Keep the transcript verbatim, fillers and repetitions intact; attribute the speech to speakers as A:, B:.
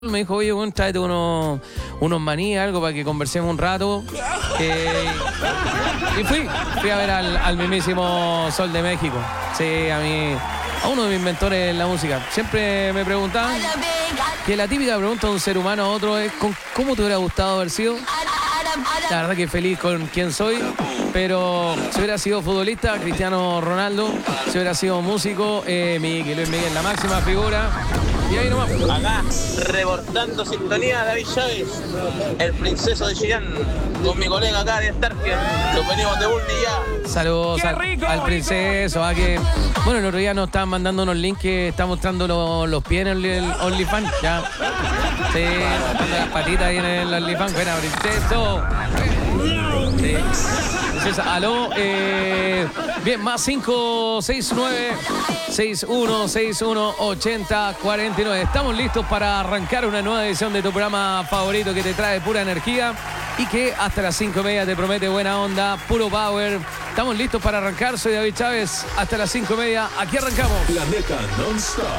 A: Me dijo, oye, bueno, tráete unos, unos maní, algo para que conversemos un rato. Eh, y fui, fui a ver al, al mismísimo Sol de México. Sí, a mí, a uno de mis mentores en la música. Siempre me preguntaban, que la típica pregunta de un ser humano a otro es, ¿cómo te hubiera gustado haber sido? La verdad que feliz con quien soy, pero si hubiera sido futbolista, Cristiano Ronaldo, si hubiera sido músico, eh, Miguel, Luis Miguel, la máxima figura. Y ahí nomás.
B: Acá, reportando sintonía, David Chávez, el princeso de Chillán, con mi colega acá de Starker. Nos venimos de Bulli ya.
A: Saludos al,
C: rico,
A: al princeso. A que, bueno, el otro día nos estaban mandando unos links que está mostrando los, los pies en el OnlyFans. Ya. Sí, mostrando las patitas ahí en el OnlyFans. Buena, princeso. Sí. Princesa, aló. Eh, bien, más cinco seis nueve seis uno seis uno ochenta cuarenta y nueve. Estamos listos para arrancar una nueva edición de tu programa favorito que te trae pura energía y que hasta las cinco y media te promete buena onda, puro power. Estamos listos para arrancar. Soy David Chávez. Hasta las cinco y media. Aquí arrancamos.
D: Planeta Non-Stop.